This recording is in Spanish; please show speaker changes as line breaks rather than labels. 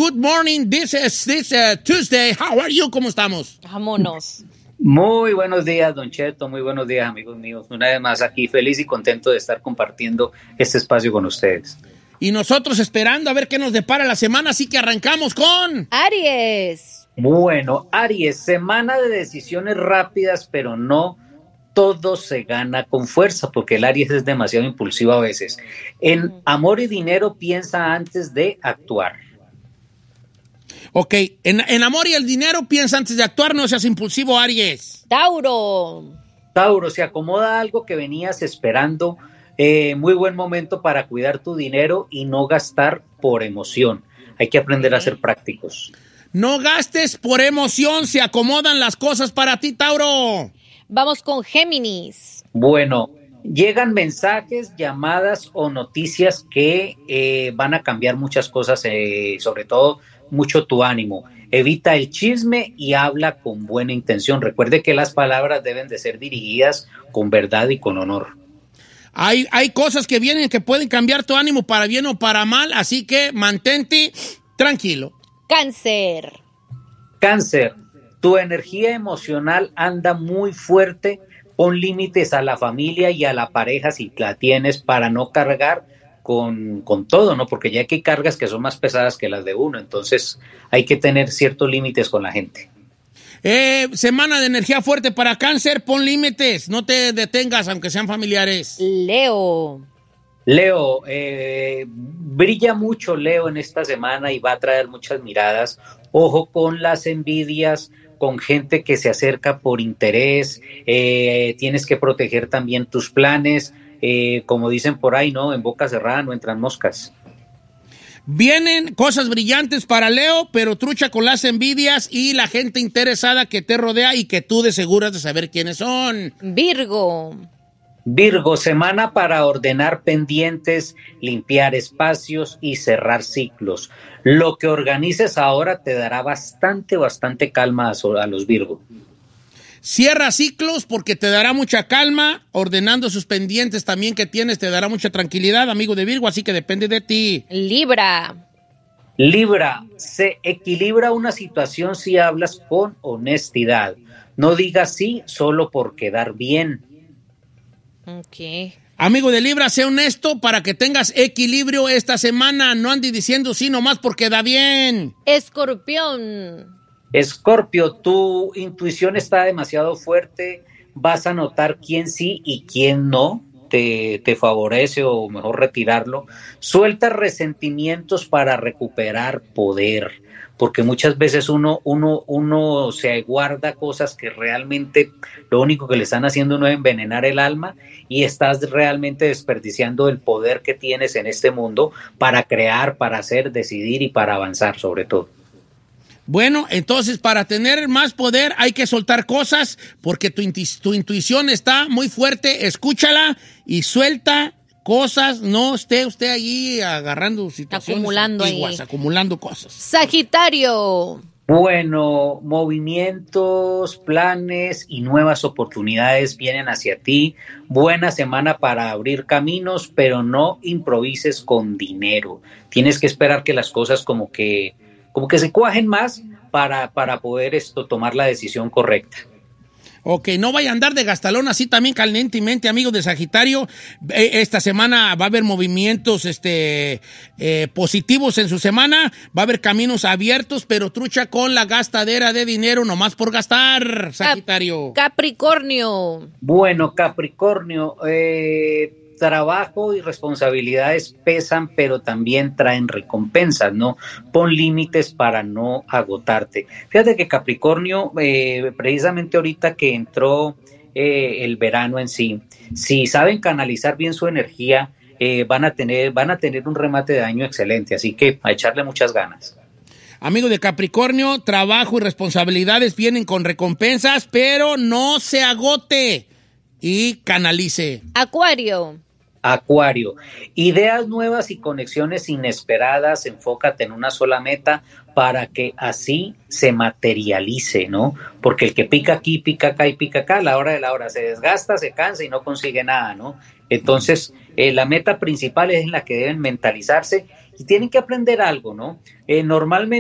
Good morning. This Tuesday. How are you? ¿Cómo estamos?
Vámonos.
Muy buenos días, Don Cheto. Muy buenos días, amigos míos. Una vez más aquí, feliz y contento de estar compartiendo este espacio con ustedes.
Y nosotros esperando a ver qué nos depara la semana, así que arrancamos con...
Aries.
Bueno, Aries, semana de decisiones rápidas, pero no todo se gana con fuerza, porque el Aries es demasiado impulsivo a veces. En amor y dinero piensa antes de actuar.
Ok, en amor y el dinero piensa antes de actuar, no seas impulsivo, Aries.
Tauro.
Tauro, se acomoda algo que venías esperando. Muy buen momento para cuidar tu dinero y no gastar por emoción. Hay que aprender a ser prácticos.
No gastes por emoción, se acomodan las cosas para ti, Tauro.
Vamos con Géminis.
Bueno, llegan mensajes, llamadas o noticias que van a cambiar muchas cosas, sobre todo mucho tu ánimo. Evita el chisme y habla con buena intención. Recuerde que las palabras deben de ser dirigidas con verdad y con honor.
Hay cosas que vienen que pueden cambiar tu ánimo para bien o para mal, así que mantente tranquilo.
Cáncer.
Cáncer, tu energía emocional anda muy fuerte. Pon límites a la familia y a la pareja si la tienes para no cargar con todo, ¿no? Porque ya que hay cargas que son más pesadas que las de uno, entonces hay que tener ciertos límites con la gente.
Semana de energía fuerte para Cáncer, pon límites, no te detengas aunque sean familiares.
Leo.
Leo, brilla mucho Leo en esta semana y va a traer muchas miradas. Ojo con las envidias, con gente que se acerca por interés. Tienes que proteger también tus planes. Como dicen por ahí, ¿no? En boca cerrada no entran moscas.
Vienen cosas brillantes para Leo, pero trucha con las envidias y la gente interesada que te rodea y que tú de seguro de saber quiénes son.
Virgo.
Virgo, semana para ordenar pendientes, limpiar espacios y cerrar ciclos. Lo que organices ahora te dará bastante calma a los Virgo.
Cierra ciclos porque te dará mucha calma, ordenando sus pendientes también que tienes te dará mucha tranquilidad, amigo de Virgo, así que depende de ti.
Libra.
Libra, se equilibra una situación si hablas con honestidad. No digas sí solo por quedar bien.
Ok.
Amigo de Libra, sé honesto para que tengas equilibrio esta semana. No andes diciendo sí nomás porque da bien.
Escorpión.
Escorpio, tu intuición está demasiado fuerte. Vas a notar quién sí y quién no te favorece o mejor retirarlo. Suelta resentimientos para recuperar poder. Porque muchas veces uno se guarda cosas que realmente lo único que le están haciendo uno es envenenar el alma y estás realmente desperdiciando el poder que tienes en este mundo para crear, para hacer, decidir y para avanzar sobre todo.
Bueno, entonces para tener más poder hay que soltar cosas porque tu intuición está muy fuerte, escúchala y suelta cosas, no esté usted allí agarrando situaciones antiguas, acumulando cosas.
Sagitario.
Bueno, movimientos, planes y nuevas oportunidades vienen hacia ti. Buena semana para abrir caminos, pero no improvises con dinero. Tienes que esperar que las cosas como que se cuajen más para poder tomar la decisión correcta.
Ok, no vaya a andar de gastalón así también calientemente, amigos de Sagitario. Esta semana va a haber movimientos positivos en su semana, va a haber caminos abiertos, pero trucha con la gastadera de dinero nomás por gastar, Sagitario.
Capricornio.
Bueno, Capricornio, trabajo y responsabilidades pesan, pero también traen recompensas, ¿no? Pon límites para no agotarte. Fíjate que Capricornio, precisamente ahorita que entró el verano en sí, si saben canalizar bien su energía, van a tener un remate de año excelente, así que a echarle muchas ganas.
Amigo de Capricornio, trabajo y responsabilidades vienen con recompensas, pero no se agote y canalice.
Acuario, ideas nuevas y conexiones inesperadas, enfócate en una sola meta para que así se materialice, ¿no? Porque el que pica aquí, pica acá y pica acá, a la hora de la hora se desgasta, se cansa y no consigue nada, ¿no? Entonces, la meta principal es en la que deben mentalizarse y tienen que aprender algo, ¿no? Normalmente